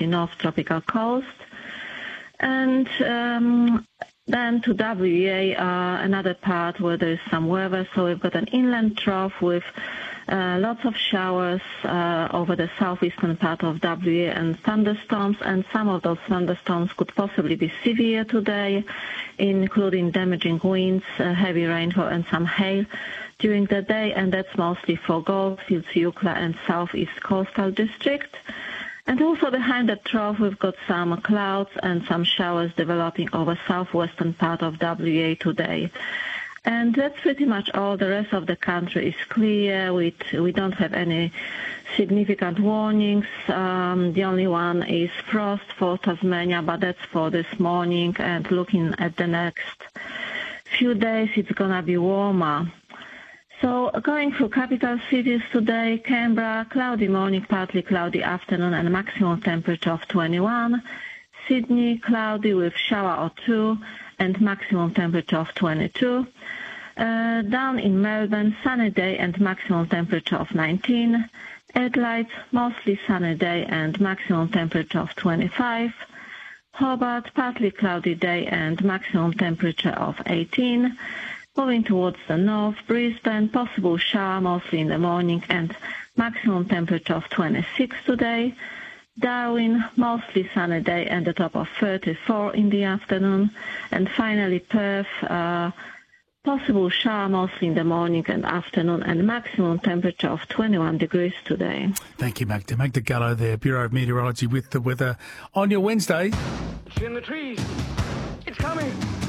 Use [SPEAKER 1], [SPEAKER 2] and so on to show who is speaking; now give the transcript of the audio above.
[SPEAKER 1] mostly north tropical coast. And then to WA, another part where there is some weather. So we've got an inland trough with lots of showers over the southeastern part of WA and thunderstorms, and some of those thunderstorms could possibly be severe today, including damaging winds, heavy rainfall and some hail during the day, and that's mostly for Goldfields, Eucla and southeast coastal district. And also behind the trough, we've got some clouds and some showers developing over southwestern part of WA today. And that's pretty much all. The rest of the country is clear. We don't have any significant warnings. The only one is frost for Tasmania, but that's for this morning. And looking at the next few days, it's going to be warmer. So going through capital cities today, Canberra, cloudy morning, partly cloudy afternoon and maximum temperature of 21. Sydney, cloudy with shower or two and maximum temperature of 22. Down in Melbourne, sunny day and maximum temperature of 19. Adelaide, mostly sunny day and maximum temperature of 25. Hobart, partly cloudy day and maximum temperature of 18. Moving towards the north, Brisbane, possible shower mostly in the morning and maximum temperature of 26 today. Darwin, mostly sunny day and a top of 34 in the afternoon. And finally Perth, possible shower mostly in the morning and afternoon and maximum temperature of 21 degrees today.
[SPEAKER 2] Thank you, Magda. Magda Gullo there, Bureau of Meteorology with the weather on your Wednesday.
[SPEAKER 3] It's in the trees. It's coming.